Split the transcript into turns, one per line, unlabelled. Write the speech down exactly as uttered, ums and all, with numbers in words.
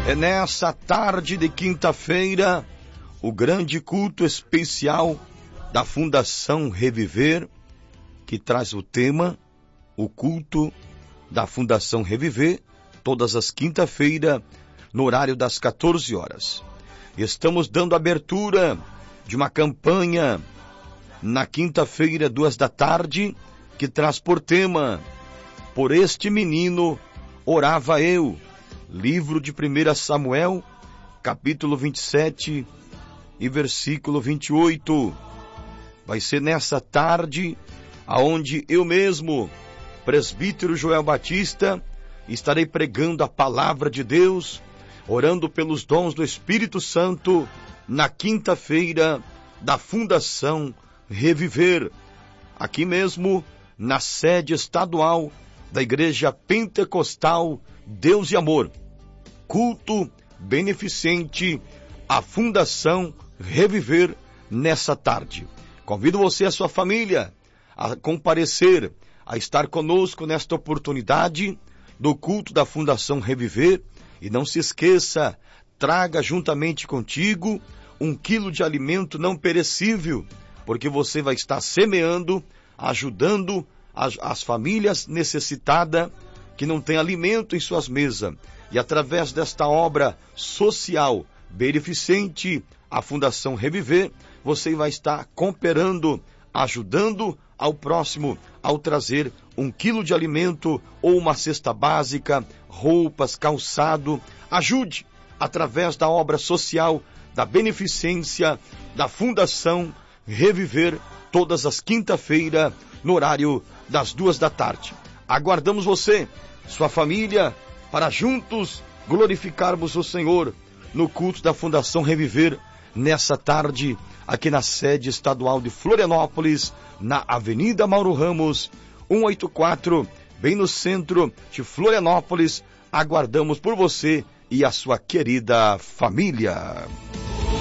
É nessa tarde de quinta-feira, o grande culto especial da Fundação Reviver, que traz o tema, o culto da Fundação Reviver, todas as quinta-feiras, no horário das quatorze horas. Estamos dando abertura de uma campanha na quinta-feira, duas da tarde, que traz por tema, Por este menino orava eu. Livro de primeiro Samuel, capítulo vinte e sete e versículo vinte e oito. Vai ser nessa tarde, aonde eu mesmo, presbítero Joel Batista, estarei pregando a palavra de Deus, orando pelos dons do Espírito Santo, na quinta-feira da Fundação Reviver, aqui mesmo, na sede estadual da Igreja Pentecostal Deus e Amor. Culto beneficente à Fundação Reviver nessa tarde. Convido você e a sua família a comparecer, a estar conosco nesta oportunidade do culto da Fundação Reviver. E não se esqueça, traga juntamente contigo um quilo de alimento não perecível, porque você vai estar semeando, ajudando as, as famílias necessitadas que não têm alimento em suas mesas. E através desta obra social beneficente, a Fundação Reviver, você vai estar cooperando, ajudando ao próximo ao trazer um quilo de alimento ou uma cesta básica, roupas, calçado. Ajude através da obra social, da beneficência da Fundação Reviver, todas as quinta-feiras, no horário das duas da tarde. Aguardamos você, sua família, para juntos glorificarmos o Senhor no culto da Fundação Reviver, nessa tarde, aqui na sede estadual de Florianópolis, na Avenida Mauro Ramos, cento e oitenta e quatro, bem no centro de Florianópolis. Aguardamos por você e a sua querida família.